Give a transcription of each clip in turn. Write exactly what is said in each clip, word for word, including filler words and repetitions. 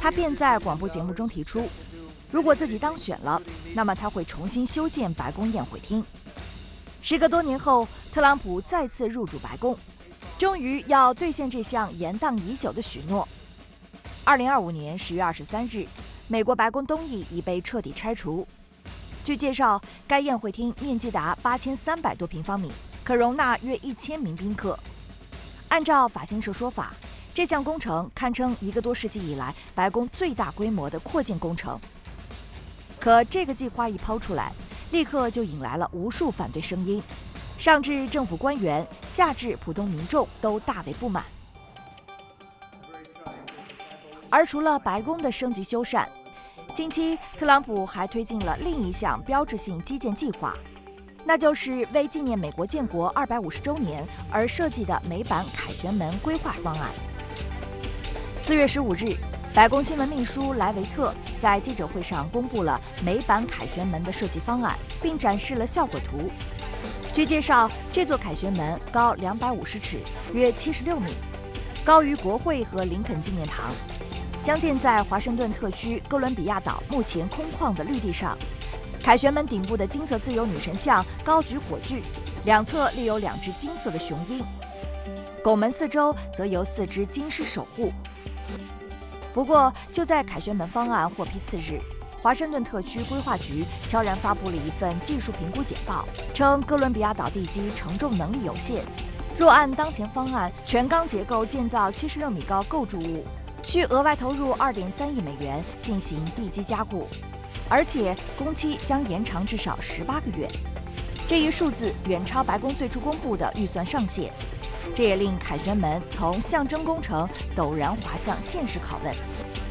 他便在广播节目中提出，如果自己当选了，那么他会重新修建白宫宴会厅。时隔多年后，特朗普再次入主白宫，终于要兑现这项延宕已久的许诺。二零二五年十月二十三日，美国白宫东翼已被彻底拆除。据介绍，该宴会厅面积达八千三百多平方米，可容纳约一千名宾客。按照法新社说法，这项工程堪称一个多世纪以来白宫最大规模的扩建工程。可这个计划一抛出来，立刻就引来了无数反对声音，上至政府官员，下至普通民众都大为不满。而除了白宫的升级修缮，近期特朗普还推进了另一项标志性基建计划，那就是为纪念美国建国二百五十周年而设计的美版凯旋门规划方案。四月十五日，白宫新闻秘书莱维特在记者会上公布了美版凯旋门的设计方案，并展示了效果图。据介绍，这座凯旋门高两百五十尺，约七十六米，高于国会和林肯纪念堂，将建在华盛顿特区哥伦比亚岛目前空旷的绿地上。凯旋门顶部的金色自由女神像高举火炬，两侧立有两只金色的雄鹰，拱门四周则由四只金狮守护。不过，就在凯旋门方案获批次日，华盛顿特区规划局悄然发布了一份技术评估简报，称哥伦比亚岛地基承重能力有限，若按当前方案全钢结构建造七十六米高构筑物，需额外投入二点三亿美元进行地基加固，而且工期将延长至少十八个月。这一数字远超白宫最初公布的预算上限，这也令凯旋门从象征工程陡然滑向现实拷问。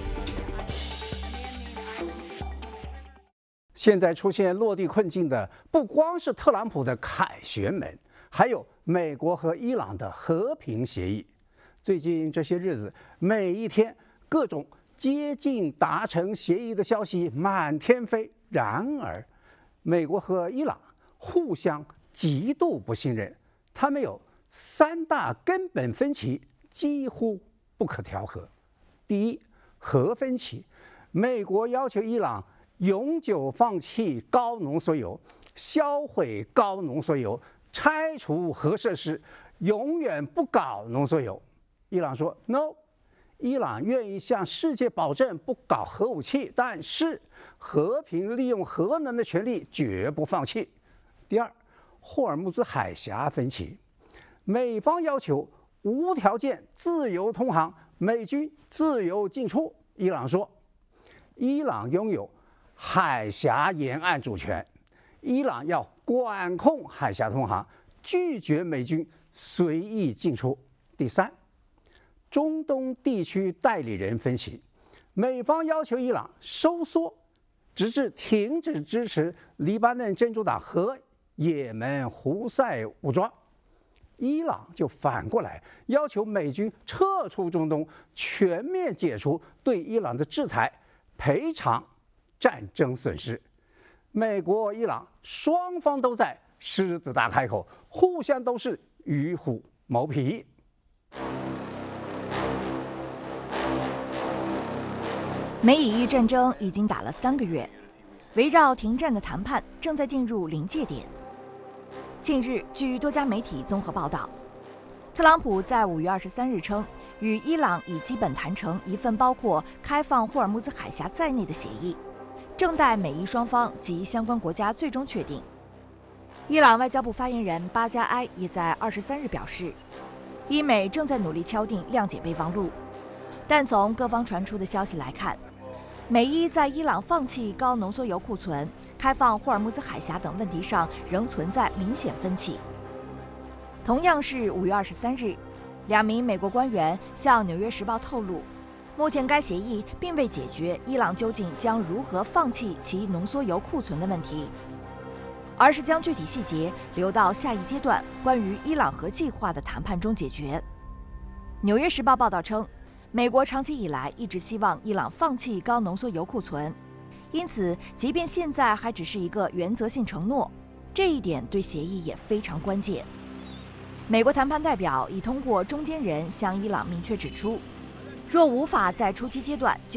现在出现落地困境的不光是特朗普的凯旋门，还有美国和伊朗的和平协议。最近这些日子，每一天各种接近达成协议的消息满天飞。然而，美国和伊朗互相极度不信任，他们有三大根本分歧，几乎不可调和。第一，核分歧，美国要求伊朗永久放弃高浓缩铀，销毁高浓缩铀，拆除核设施，永远不搞浓缩铀。伊朗说 no， 伊朗愿意向世界保证不搞核武器，但是和平利用核能的权利绝不放弃。第二，霍尔木兹海峡分歧，美方要求无条件自由通航，美军自由进出。伊朗说，伊朗拥有海峡沿岸主权，伊朗要管控海峡通航，拒绝美军随意进出。第三，中东地区代理人分歧，美方要求伊朗收缩，直至停止支持黎巴嫩真主党和也门胡塞武装，伊朗就反过来要求美军撤出中东，全面解除对伊朗的制裁，赔偿战争损失。美国、伊朗双方都在狮子大开口，互相都是与虎谋皮。 美以伊战争已经打了三个月，围绕停战的谈判正在进入临界点。近日，据多家媒体综合报道，特朗普在五月二十三日称，与伊朗已基本谈成一份包括开放霍尔木兹海峡在内的协议，正待美伊双方及相关国家最终确定。伊朗外交部发言人巴加埃也在二十三日表示，伊美正在努力敲定谅解备忘录，但从各方传出的消息来看，美伊在伊朗放弃高浓缩铀库存、开放霍尔木兹海峡等问题上仍存在明显分歧。同样是五月二十三日，两名美国官员向《纽约时报》透露，目前该协议并未解决伊朗究竟将如何放弃其浓缩铀库存的问题，而是将具体细节留到下一阶段关于伊朗核计划的谈判中解决。《纽约时报》报道称，美国长期以来一直希望伊朗放弃高浓缩铀库存，因此即便现在还只是一个原则性承诺，这一点对协议也非常关键。美国谈判代表已通过中间人向伊朗明确指出，若无法在初期阶段就